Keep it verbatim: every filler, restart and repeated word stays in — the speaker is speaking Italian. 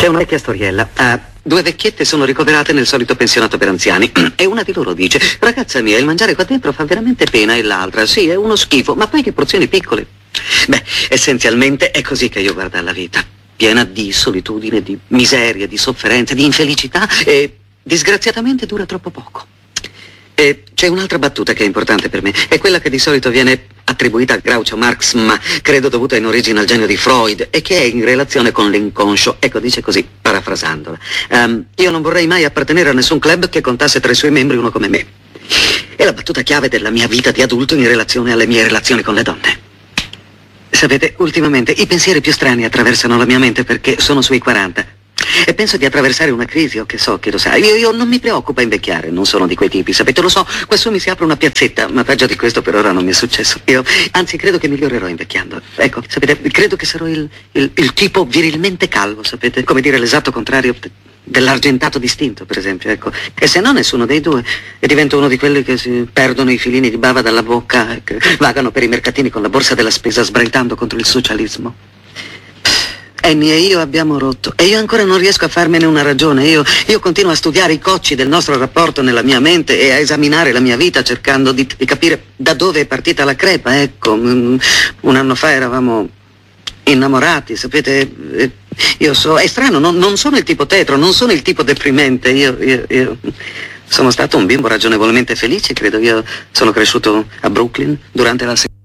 C'è una vecchia storiella. Uh, due vecchiette sono ricoverate nel solito pensionato per anziani e una di loro dice: ragazza mia, il mangiare qua dentro fa veramente pena, e l'altra: sì, è uno schifo, ma poi che porzioni piccole. Beh, essenzialmente è così che io guardo la vita, piena di solitudine, di miseria, di sofferenza, di infelicità, e disgraziatamente dura troppo poco. E c'è un'altra battuta che è importante per me, è quella che di solito viene attribuita a Groucho Marx, ma credo dovuta in origine al genio di Freud, e che è in relazione con l'inconscio. Ecco, dice così, parafrasandola: um, io non vorrei mai appartenere a nessun club che contasse tra i suoi membri uno come me. È la battuta chiave della mia vita di adulto in relazione alle mie relazioni con le donne. Sapete, ultimamente i pensieri più strani attraversano la mia mente perché sono sui quaranta. E penso di attraversare una crisi, o che so, chi lo sa. Io, io non mi preoccupa invecchiare, non sono di quei tipi, sapete, lo so, qua su mi si apre una piazzetta, ma peggio di questo per ora non mi è successo. Io, anzi, credo che migliorerò invecchiando. Ecco, sapete, credo che sarò il, il, il tipo virilmente calvo, sapete, come dire l'esatto contrario dell'argentato distinto, per esempio, ecco. E se no nessuno dei due, e divento uno di quelli che si perdono i filini di bava dalla bocca e che vagano per i mercatini con la borsa della spesa sbraitando contro il socialismo. Annie e io abbiamo rotto e io ancora non riesco a farmene una ragione. Io, io continuo a studiare i cocci del nostro rapporto nella mia mente e a esaminare la mia vita cercando di, di capire da dove è partita la crepa. Ecco, un anno fa eravamo innamorati, sapete. Io so, è strano, non, non sono il tipo tetro, non sono il tipo deprimente. Io, io, io sono stato un bimbo ragionevolmente felice, credo. Io sono cresciuto a Brooklyn durante la